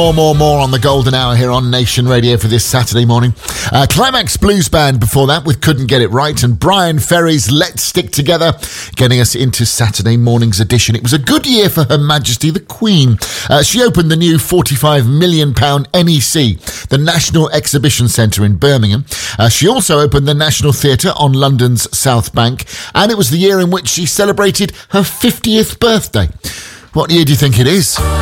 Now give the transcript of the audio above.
More on the Golden Hour here on Nation Radio for this Saturday morning. Climax Blues Band before that with Couldn't Get It Right, and Brian Ferry's Let's Stick Together getting us into Saturday morning's edition. It was a good year for Her Majesty the Queen. She opened the new £45 million NEC, the National Exhibition Centre in Birmingham. She also opened the National Theatre on London's South Bank, and it was the year in which she celebrated her 50th birthday. What year do you think it is?